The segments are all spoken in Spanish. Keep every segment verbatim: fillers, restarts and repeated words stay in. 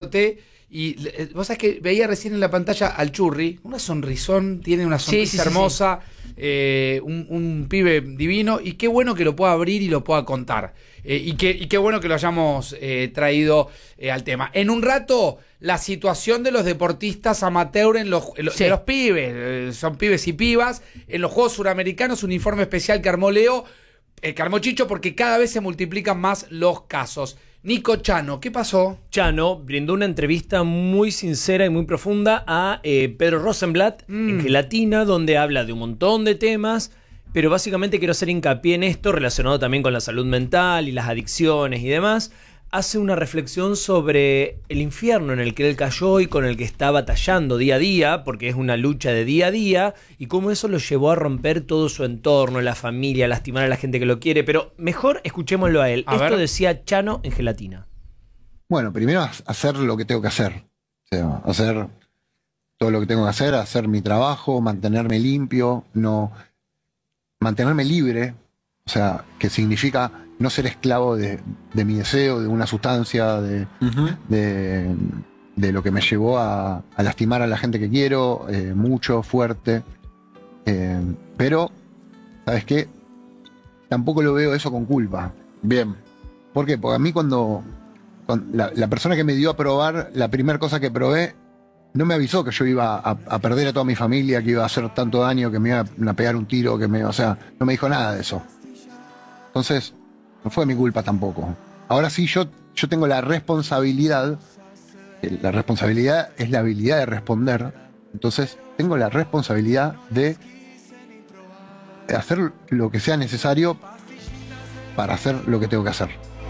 escuchándote. Y eh, vos sabés que veía recién en la pantalla al Churri, una sonrisón, tiene una sonrisa sí, sí, hermosa, sí, sí. Eh, un, un pibe divino, y qué bueno que lo pueda abrir y lo pueda contar. Eh, y, qué, y qué bueno que lo hayamos eh, traído eh, al tema. En un rato, la situación de los deportistas amateur en los, en los, sí. de los pibes, eh, son pibes y pibas, en los Juegos Suramericanos, un informe especial que armó Leo, eh, que armó Chicho, porque cada vez se multiplican más los casos. Nico Chano, ¿qué pasó? Chano brindó una entrevista muy sincera y muy profunda a eh, Pedro Rosenblatt mm. en Gelatina, donde habla de un montón de temas, pero básicamente quiero hacer hincapié en esto relacionado también con la salud mental y las adicciones y demás. Hace una reflexión sobre el infierno en el que él cayó y con el que está batallando día a día, porque es una lucha de día a día, y cómo eso lo llevó a romper todo su entorno, la familia, a lastimar a la gente que lo quiere. Pero mejor escuchémoslo a él. A Esto ver. Decía Chano en Gelatina. Bueno, primero hacer lo que tengo que hacer. O sea, hacer todo lo que tengo que hacer, hacer mi trabajo, mantenerme limpio, no mantenerme libre, o sea, que significa no ser esclavo de, de mi deseo, de una sustancia, de, uh-huh. de, de lo que me llevó a, a lastimar a la gente que quiero, eh, mucho, fuerte. Eh, pero, ¿sabes qué? Tampoco lo veo eso con culpa. Bien. ¿Por qué? Porque a mí cuando, cuando la, la persona que me dio a probar, la primera cosa que probé, no me avisó que yo iba a, a perder a toda mi familia, que iba a hacer tanto daño, que me iba a pegar un tiro, que me, o sea, no me dijo nada de eso. Entonces, no fue mi culpa tampoco. Ahora sí, yo, yo tengo la responsabilidad, la responsabilidad es la habilidad de responder, entonces tengo la responsabilidad de hacer lo que sea necesario para hacer lo que tengo que hacer.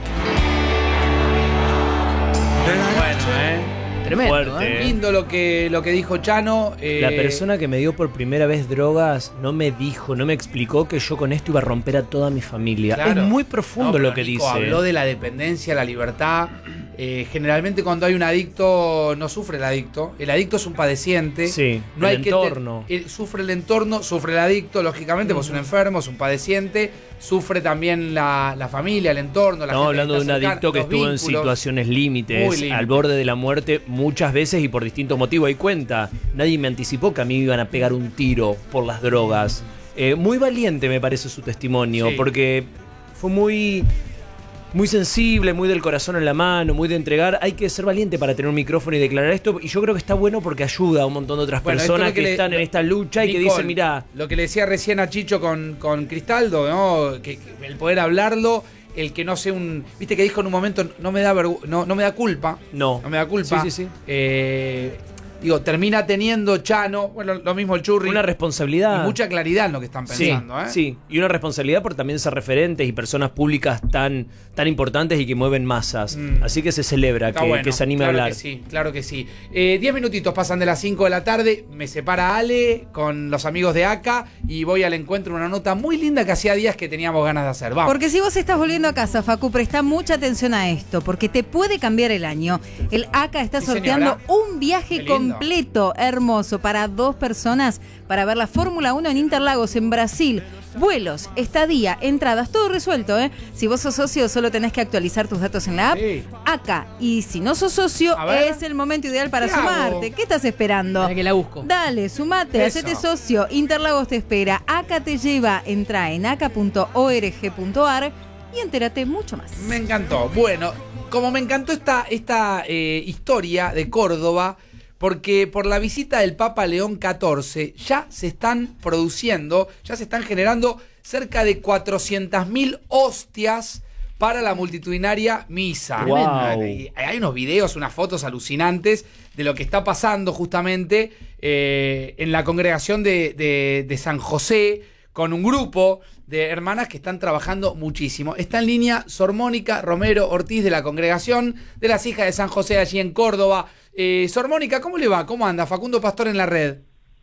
Bueno, ¿eh? Tremendo, Fuerte. ¿eh? Lindo lo que, lo que dijo Chano. Eh... La persona que me dio por primera vez drogas no me dijo, no me explicó que yo con esto iba a romper a toda mi familia. Claro. Es muy profundo no, lo que Nico dice. Habló de la dependencia, la libertad. Eh, generalmente cuando hay un adicto, no sufre el adicto. El adicto es un padeciente. Sí, no el hay entorno. Que te, el, sufre el entorno, sufre el adicto, lógicamente, uh-huh. pues es un enfermo, es un padeciente. Sufre también la, la familia, el entorno. La Estamos gente hablando de un cercana, adicto que estuvo vínculos. en situaciones límites, límite. al borde de la muerte muchas veces y por distintos motivos. Hay cuenta, nadie me anticipó que a mí me iban a pegar un tiro por las drogas. Eh, muy valiente me parece su testimonio, sí. porque fue muy, muy sensible, muy del corazón en la mano, muy de entregar. Hay que ser valiente para tener un micrófono y declarar esto. Y yo creo que está bueno porque ayuda a un montón de otras bueno, personas que, que le, están lo, en esta lucha y Nicole, que dicen, mirá. Lo que le decía recién a Chicho con, con Cristaldo, ¿no? Que, que el poder hablarlo, el que no sea un... Viste que dijo en un momento, no me da vergu- no, no me da culpa. No. No me da culpa. Sí, sí, sí. Eh... Digo, termina teniendo Chano, bueno, lo mismo el Churri. Una responsabilidad. Y mucha claridad en lo que están pensando, sí, ¿eh? Sí, y una responsabilidad por también ser referentes y personas públicas tan, tan importantes y que mueven masas. Mm. Así que se celebra que, bueno, que se anime claro a hablar. Que sí, claro que sí. Eh, diez minutitos pasan de las cinco de la tarde, me separa Ale con los amigos de A C A y voy al encuentro de una nota muy linda que hacía días que teníamos ganas de hacer. Vamos. Porque si vos estás volviendo a casa, Facu, presta mucha atención a esto, porque te puede cambiar el año. El A C A está sí, sorteando señora. un viaje completo, hermoso, para dos personas para ver la Fórmula uno en Interlagos, en Brasil. Vuelos, estadía, entradas, todo resuelto, ¿eh? Si vos sos socio, solo tenés que actualizar tus datos en la app sí. A C A. Y si no sos socio, es el momento ideal para ¿Qué sumarte. hago? ¿Qué estás esperando? Para que la busco. Dale, sumate, Eso. hacete socio. Interlagos te espera. A C A te lleva. Entra en aca punto org punto ar y entérate mucho más. Me encantó. Bueno, como me encantó esta, esta eh, historia de Córdoba, porque por la visita del Papa León catorce ya se están produciendo, ya se están generando cerca de cuatrocientas mil hostias para la multitudinaria misa. Wow. Hay, hay unos videos, unas fotos alucinantes de lo que está pasando justamente eh, en la congregación de, de, de San José, con un grupo de hermanas que están trabajando muchísimo. Está en línea Sor Mónica Romero Ortiz de la congregación de las Hijas de San José allí en Córdoba. Eh, Sor Mónica, ¿cómo le va? ¿Cómo anda? Facundo Pastor en la red.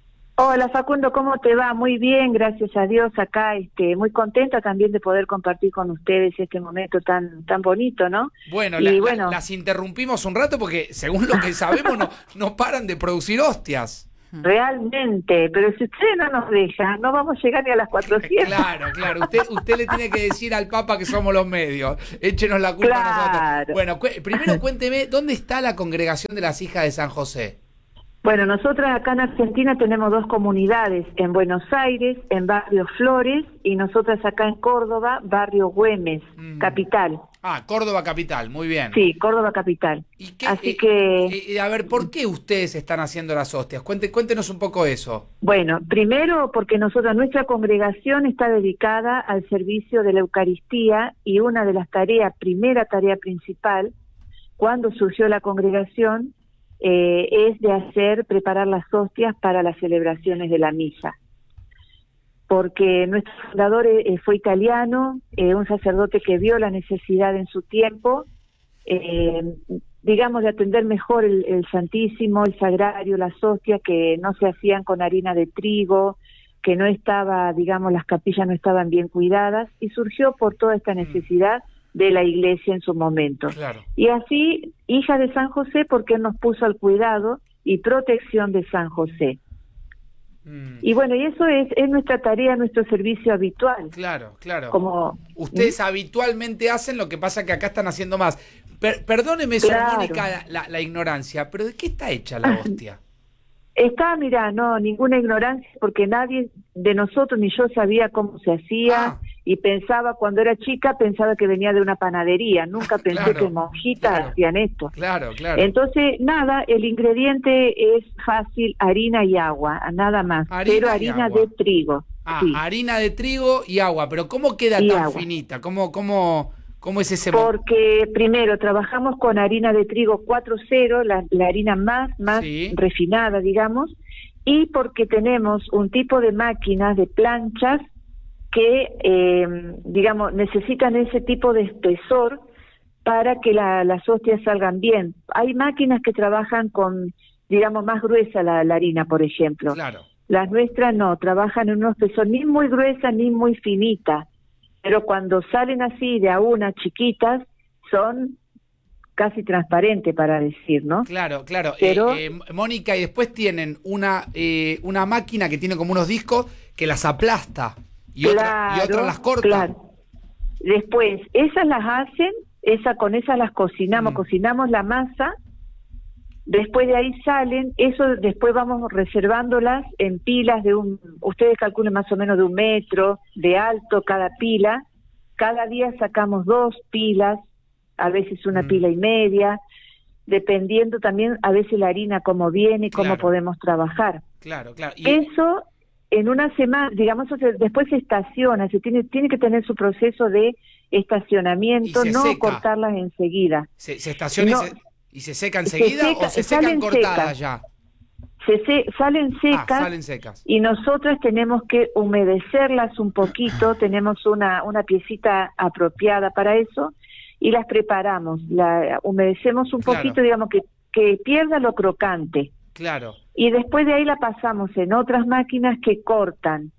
Hola Facundo, ¿cómo te va? Muy bien, gracias a Dios acá, este, muy contenta también de poder compartir con ustedes este momento tan tan bonito, ¿no? Bueno, y la, bueno. La, las interrumpimos un rato porque según lo que sabemos no, no paran de producir hostias. realmente, pero si ustedes no nos dejan, no vamos a llegar ni a las cuatrocientas. Claro, claro, usted, usted le tiene que decir al Papa que somos los medios, échenos la culpa Claro. a nosotros. Bueno, cu- primero cuénteme, ¿dónde está la congregación de las hijas de San José? Bueno, nosotras acá en Argentina tenemos dos comunidades, en Buenos Aires, en Barrio Flores, y nosotras acá en Córdoba, Barrio Güemes, Mm. capital. Ah, Córdoba capital, muy bien. Sí, Córdoba capital. ¿Y qué, Así eh, que, eh, a ver, ¿por qué ustedes están haciendo las hostias? Cuente, cuéntenos un poco eso. bueno, primero porque nosotros, nuestra congregación está dedicada al servicio de la Eucaristía, y una de las tareas, primera tarea principal, cuando surgió la congregación, eh, es de hacer, preparar las hostias para las celebraciones de la misa. Porque nuestro fundador eh, fue italiano, eh, un sacerdote que vio la necesidad en su tiempo, eh, digamos, de atender mejor el, el Santísimo, el Sagrario, las hostias, que no se hacían con harina de trigo, que no estaba, digamos, las capillas no estaban bien cuidadas, y surgió por toda esta necesidad de la Iglesia en su momento. Claro. Y así, hija de San José, porque él nos puso al cuidado y protección de San José. Mm, Y bueno, y eso es, es nuestra tarea, nuestro servicio habitual. claro, claro. Como Ustedes habitualmente hacen, lo que pasa que acá están haciendo más. Per- perdóneme, Sor Claro. Mónica, la, la- la ignorancia, pero ¿de qué está hecha la hostia? está, mira, no, ninguna ignorancia, porque nadie de nosotros ni yo sabía cómo se hacía, Ah. y pensaba, cuando era chica, pensaba que venía de una panadería, nunca pensé Claro, que monjitas claro. hacían esto. Claro, claro. Entonces, nada, el ingrediente es fácil, harina y agua, nada más, Harina pero y harina agua. de trigo. Ah, sí. harina de trigo y agua, pero ¿cómo queda Y tan agua. finita? ¿Cómo, cómo, cómo es ese mo- Porque primero trabajamos con harina de trigo cuatro cero, la, la harina más, más Sí. refinada, digamos, y porque tenemos un tipo de máquinas, de planchas, que, eh, digamos, necesitan ese tipo de espesor para que la, las hostias salgan bien. Hay máquinas que trabajan con, digamos, más gruesa la, la harina, por ejemplo. Claro. Las nuestras no, trabajan en un espesor ni muy gruesa ni muy finita, pero cuando salen así de a una chiquitas, son casi transparentes, para decir, ¿no? Claro, claro. Pero- Eh, eh, Mónica, y después tienen una, eh, una máquina que tiene como unos discos que las aplasta y, otra- y otras las corta. Claro. Después, esas las hacen, esa, con esas las cocinamos, Mm. cocinamos la masa, después de ahí salen, eso después vamos reservándolas en pilas de un, ustedes calculen más o menos de un metro de alto cada pila, cada día sacamos dos pilas, a veces una Mm. pila y media, dependiendo también a veces la harina cómo viene y cómo Claro. podemos trabajar. Claro, claro. Y, Eso en una semana, digamos, o sea, después se estaciona, se tiene, tiene que tener su proceso de estacionamiento, Y se no seca. cortarlas enseguida. ¿Se, se estaciona No. y, se, y se seca Se enseguida seca- o se secan salen cortadas secas. ya? Se, se- salen secas Ah, salen secas. y nosotras tenemos que humedecerlas un poquito, tenemos una, una piecita apropiada para eso y las preparamos, la humedecemos un Claro. poquito, digamos, que, que pierda lo crocante. Claro. Y después de ahí la pasamos en otras máquinas que cortan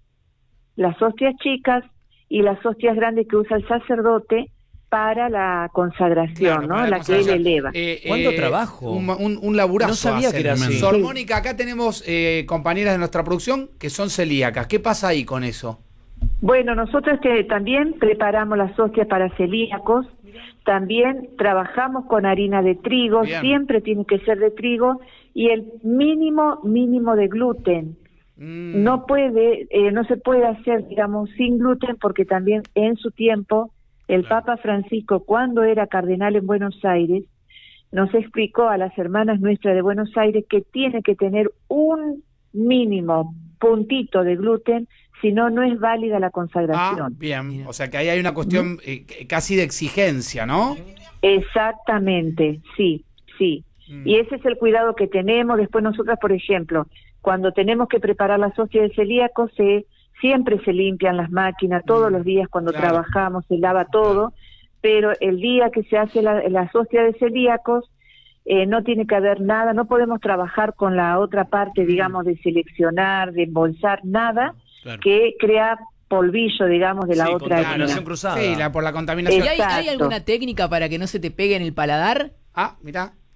las hostias chicas y las hostias grandes que usa el sacerdote para la consagración, Claro, ¿no? para La que él consagración. eleva. Eh, ¿Cuánto eh, trabajo? Un, un, un laburazo. No sabía hacen. que era así. Sor Sí. Mónica, acá tenemos eh, compañeras de nuestra producción que son celíacas. ¿Qué pasa ahí con eso? Bueno, nosotros que también preparamos las hostias para celíacos, también trabajamos con harina de trigo, Bien. siempre tiene que ser de trigo, y el mínimo, mínimo de gluten. Mm, No puede, eh, no se puede hacer, digamos, sin gluten, porque también en su tiempo el Claro. Papa Francisco, cuando era cardenal en Buenos Aires, nos explicó a las hermanas nuestras de Buenos Aires que tiene que tener un mínimo puntito de gluten, si no, no es válida la Ah, consagración. bien. O sea que ahí hay una cuestión eh, casi de exigencia, ¿no? Exactamente, sí, sí. Mm. Y ese es el cuidado que tenemos. Después nosotras, por ejemplo, cuando tenemos que preparar las hostias de celíacos, se, siempre se limpian las máquinas, todos Mm, los días cuando claro. trabajamos se lava todo, pero el día que se hace la, las hostias de celíacos, eh, no tiene que haber nada, no podemos trabajar con la otra parte, Mm. digamos, de seleccionar, de embolsar, nada Claro. que crea polvillo, digamos, de la Sí, otra contaminación harina. cruzada. Sí, la, por la contaminación. ¿Y hay, hay Exacto. alguna técnica para que no se te pegue en el paladar? Ah, mirá.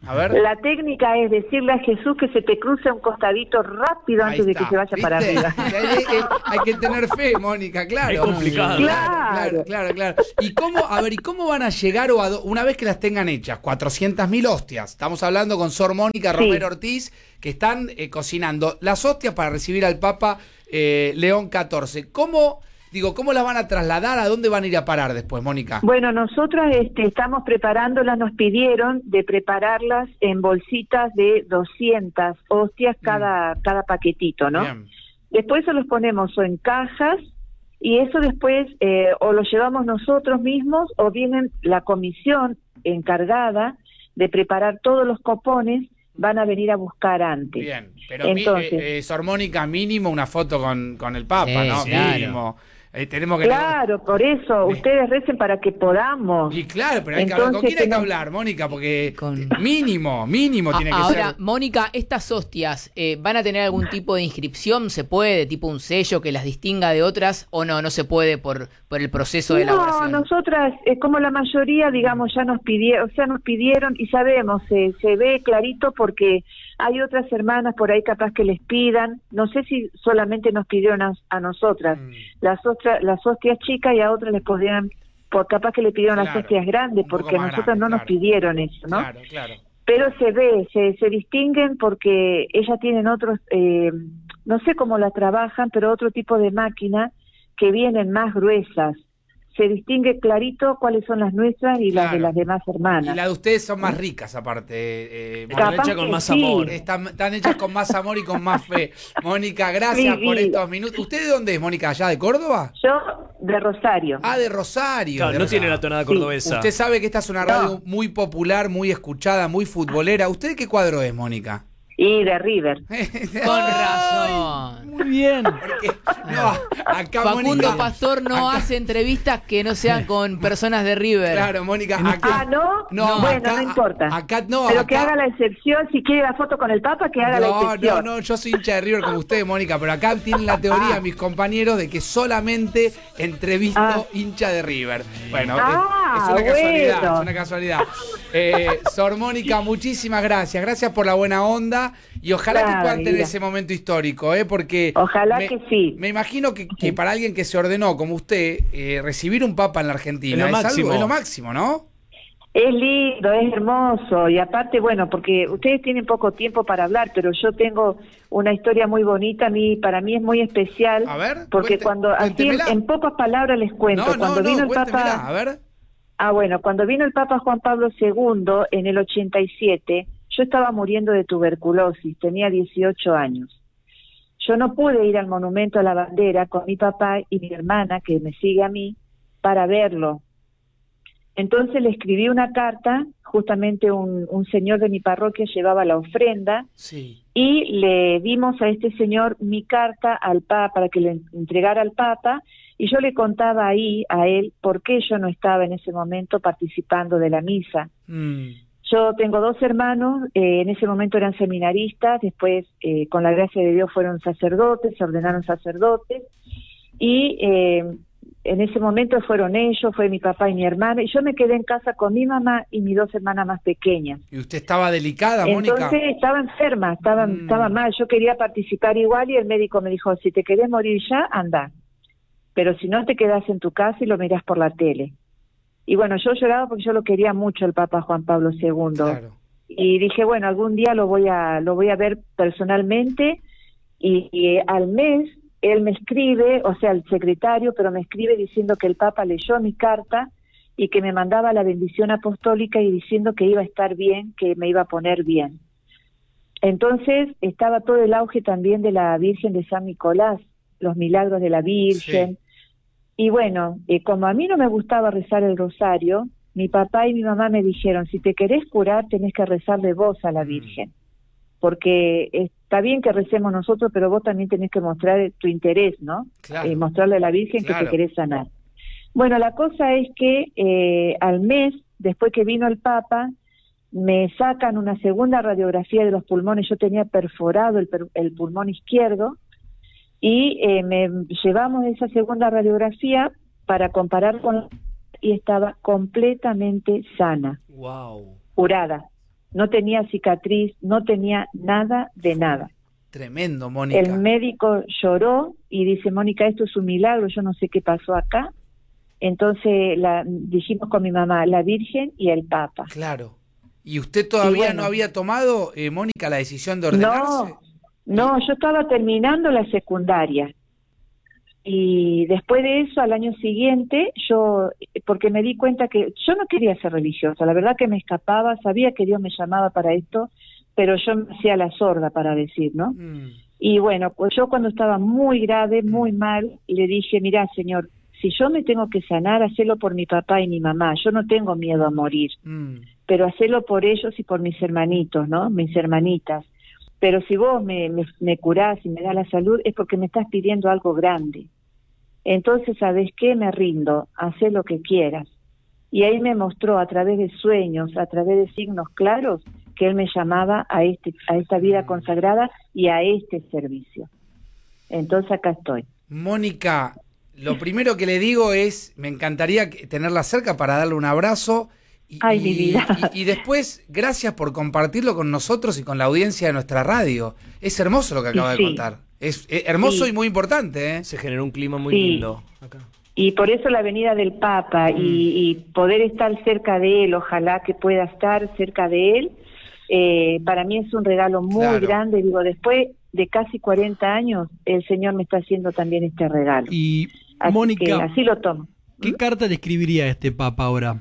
A ver. La técnica es decirle a Jesús que se te cruce un costadito rápido Ahí antes de está, que se vaya para ¿viste? arriba. Hay, hay- hay que tener fe, Mónica, claro. Es complicado. Claro, Claro. claro, claro. ¿Y cómo, a ver, ¿y cómo van a llegar o a do- una vez que las tengan hechas? cuatrocientas mil hostias. Estamos hablando con Sor Mónica Sí. Romero Ortiz, que están eh, cocinando las hostias para recibir al Papa eh, León catorce. ¿Cómo, digo, cómo las van a trasladar? ¿A dónde van a ir a parar después, Mónica? Bueno, nosotras este, estamos preparándolas, nos pidieron de prepararlas en bolsitas de doscientas hostias cada, cada paquetito, ¿no? Bien. Después se los ponemos o en cajas y eso después eh, o lo llevamos nosotros mismos o viene la comisión encargada de preparar todos los copones, van a venir a buscar antes. Bien, pero mi- Entonces, eh, eh, Sor Mónica, mínimo una foto con, con el Papa, Sí, ¿no? claro. Mínimo. Eh, tenemos que claro, por eso, Bien. ustedes recen para que podamos. Y claro, pero hay que hablar. ¿Con Entonces quién hay que tenemos- hablar, Mónica? Porque Con- mínimo, mínimo A- tiene que Ahora, ser. Mónica, estas hostias, eh, ¿van a tener algún tipo de inscripción? ¿Se puede? ¿Tipo un sello que las distinga de otras? ¿O no? No se puede por, por el proceso de No, elaboración. nosotras, eh, como la mayoría, digamos, ya nos pidieron, o sea, nos pidieron y sabemos, se se ve clarito porque hay otras hermanas por ahí capaz que les pidan, no sé si solamente nos pidieron a, a nosotras, Mm. las, ostra- las hostias chicas y a otras les podrían, por capaz que le pidieron las Claro, hostias grandes un poco porque a más nosotras grande, no nos claro. pidieron eso, ¿no? Claro, claro. Pero se ve, se, se distinguen porque ellas tienen otros, eh, no sé cómo la trabajan, pero otro tipo de máquina que vienen más gruesas. Se distingue clarito cuáles son las nuestras y las Claro. de las demás Y hermanas. las de ustedes son más ricas, aparte. Eh, Están Capaz hechas con que más sí. amor. están, están hechas con más amor y con más fe. Mónica, gracias Sí, por sí. estos minutos. ¿Usted de dónde es, Mónica? ¿Allá de Córdoba? Yo de Rosario. Ah, de Rosario. Claro, de no Rosario. tiene la tonada cordobesa. Usted sabe que esta es una radio muy popular, muy escuchada, muy futbolera. ¿Usted de qué cuadro es, Mónica? Y de River. Con razón. Muy bien. Porque, no, acá Facundo Mónica. Pastor no acá- hace entrevistas que no sean con personas de River. Claro, Mónica, acá. Ah, ¿no? No, bueno, acá- no importa. acá no, Pero que acá- haga la excepción, si quiere la foto con el Papa, que haga la No, no, excepción. no, yo soy hincha de River como usted, Mónica, pero acá tienen la teoría Ah. mis compañeros de que solamente entrevisto Ah. hincha de River. Bueno, Ah, es, es una casualidad, bueno. es una casualidad. Eh, Sor Mónica, muchísimas gracias, gracias por la buena onda y ojalá que Claro, puedan tener mira. ese momento histórico, ¿eh? Porque Ojalá me, que sí. Me imagino que, que para alguien que se ordenó como usted, eh, recibir un papa en la Argentina Es lo es, algo- máximo. es lo máximo, ¿no? Es lindo, es hermoso y aparte, bueno, porque ustedes tienen poco tiempo para hablar, pero yo tengo una historia muy bonita, a mí, para mí es muy especial, A ver, porque cuente- cuando, así en, cuéntemela. en pocas palabras les cuento, No, no, cuando no, vino el cuéntemela, Papa, a ver. ah bueno, cuando vino el Papa Juan Pablo segundo en el ochenta y siete, yo estaba muriendo de tuberculosis, tenía dieciocho años. Yo no pude ir al Monumento a la Bandera con mi papá y mi hermana, que me sigue a mí, para verlo. Entonces le escribí una carta, justamente un, un señor de mi parroquia llevaba la ofrenda, Sí. y le dimos a este señor mi carta al Papa, para que le entregara al Papa, y yo le contaba ahí a él por qué yo no estaba en ese momento participando de la misa. Mm. Yo tengo dos hermanos, eh, en ese momento eran seminaristas, después eh, con la gracia de Dios fueron sacerdotes, se ordenaron sacerdotes, y eh, en ese momento fueron ellos, fue mi papá y mi hermana, y yo me quedé en casa con mi mamá y mis dos hermanas más pequeñas. ¿Y usted estaba delicada, Mónica? Entonces estaba enferma, estaba, Mm. estaba mal, yo quería participar igual y el médico me dijo, si te querés morir ya, anda, pero si no te quedás en tu casa y lo mirás por la tele. Y bueno, yo lloraba porque yo lo quería mucho el Papa Juan Pablo segundo. Claro. Y dije, bueno, algún día lo voy a lo voy a ver personalmente y, y al mes él me escribe, o sea, el secretario, pero me escribe diciendo que el Papa leyó mi carta y que me mandaba la bendición apostólica y diciendo que iba a estar bien, que me iba a poner bien. Entonces estaba todo el auge también de la Virgen de San Nicolás, los milagros de la Virgen. Sí. Y bueno, eh, como a mí no me gustaba rezar el rosario, mi papá y mi mamá me dijeron, si te querés curar tenés que rezarle vos a la Virgen, porque está bien que recemos nosotros, pero vos también tenés que mostrar tu interés, ¿no? Claro. Y mostrarle a la Virgen Claro. que te querés sanar. Bueno, la cosa es que eh, al mes, después que vino el Papa, me sacan una segunda radiografía de los pulmones, yo tenía perforado el, per- el pulmón izquierdo, y eh, me llevamos esa segunda radiografía para comparar con y estaba completamente sana, Wow. curada. no tenía cicatriz, no tenía nada de nada. Tremendo, Mónica. El médico lloró y dice, Mónica, esto es un milagro, yo no sé qué pasó acá. Entonces la, dijimos con mi mamá, la Virgen y el Papa. Claro. ¿Y usted todavía bueno, no había tomado, eh, Mónica, la decisión de ordenarse? No, no, yo estaba terminando la secundaria. Y después de eso, al año siguiente, yo, porque me di cuenta que yo no quería ser religiosa, la verdad que me escapaba, sabía que Dios me llamaba para esto, pero yo me hacía la sorda para decir, ¿no? Mm. Y bueno, pues yo cuando estaba muy grave, muy mal, le dije, mirá, Señor, si yo me tengo que sanar, hacelo por mi papá y mi mamá, yo no tengo miedo a morir, mm. pero hacelo por ellos y por mis hermanitos, ¿no? Mis hermanitas. Pero si vos me, me, me curás y me das la salud, es porque me estás pidiendo algo grande. Entonces, ¿sabes qué? Me rindo, hacé lo que quieras. Y ahí me mostró a través de sueños, a través de signos claros, que Él me llamaba a, este, a esta vida consagrada y a este servicio. Entonces acá estoy. Mónica, lo primero que le digo es, me encantaría tenerla cerca para darle un abrazo. Y, Ay, mi vida. Y, y después, gracias por compartirlo con nosotros y con la audiencia de nuestra radio. Es hermoso lo que acaba sí. de contar. Es, es hermoso sí. y muy importante, ¿eh? Se generó un clima muy sí. lindo acá. Y por eso la venida del Papa mm. y, y poder estar cerca de Él, ojalá que pueda estar cerca de Él, eh, para mí es un regalo muy claro. grande. Digo, después de casi cuarenta años, el Señor me está haciendo también este regalo. Y, así Mónica, que así lo tomo. ¿qué ¿Mm? carta le escribiría a este Papa ahora?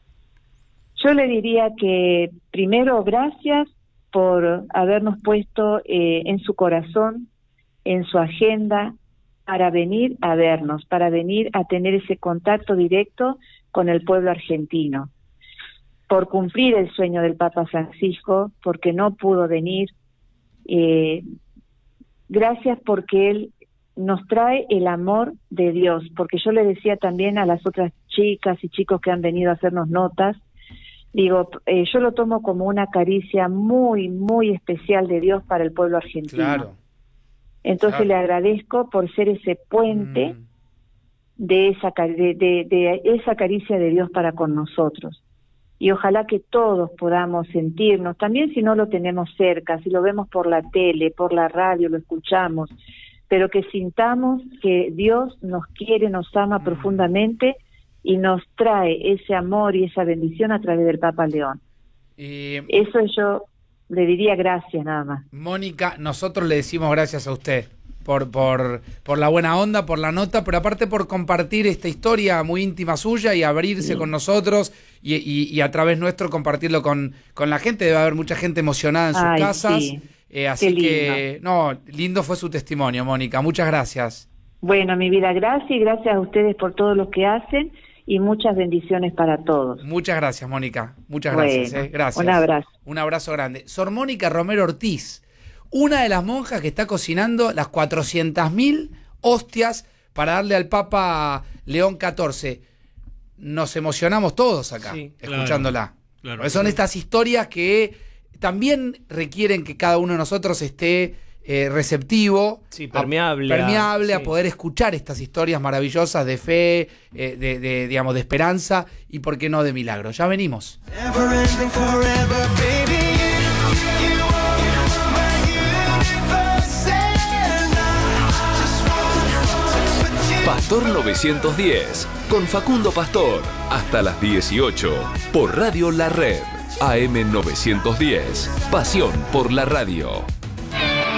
Yo le diría que primero gracias por habernos puesto eh, en su corazón, en su agenda, para venir a vernos, para venir a tener ese contacto directo con el pueblo argentino, por cumplir el sueño del Papa Francisco, porque no pudo venir. Eh, gracias porque él nos trae el amor de Dios, porque yo le decía también a las otras chicas y chicos que han venido a hacernos notas, digo, eh, yo lo tomo como una caricia muy, muy especial de Dios para el pueblo argentino. Claro. Entonces claro. le agradezco por ser ese puente mm. de, esa, de, de, de esa caricia de Dios para con nosotros. Y ojalá que todos podamos sentirnos, también si no lo tenemos cerca, si lo vemos por la tele, por la radio, lo escuchamos, pero que sintamos que Dios nos quiere, nos ama mm. profundamente y nos trae ese amor y esa bendición a través del Papa León. Eh, Eso yo le diría gracias nada más. Mónica, nosotros le decimos gracias a usted por, por, por la buena onda, por la nota, pero aparte por compartir esta historia muy íntima suya y abrirse sí. con nosotros y, y, y a través nuestro compartirlo con, con la gente. Debe haber mucha gente emocionada en sus Ay, casas. Sí. Eh, así que, no, lindo fue su testimonio, Mónica. Muchas gracias. Bueno, mi vida, gracias y gracias a ustedes por todo lo que hacen. Y muchas bendiciones para todos. Muchas gracias, Mónica. Muchas bueno, gracias. Eh. Gracias. Un abrazo. Un abrazo grande. Sor Mónica Romero Ortiz, una de las monjas que está cocinando las cuatrocientas mil hostias para darle al Papa León catorce. Nos emocionamos todos acá, sí, escuchándola. Claro, claro, son sí. estas historias que también requieren que cada uno de nosotros esté Eh, receptivo, sí, permeable, a, permeable a, sí. a poder escuchar estas historias maravillosas de fe, eh, de, de, digamos, de esperanza y, por qué no, de milagro. Ya venimos. Pastor novecientos diez, con Facundo Pastor, hasta las dieciocho, por Radio La Red, A M novecientos diez, pasión por la radio.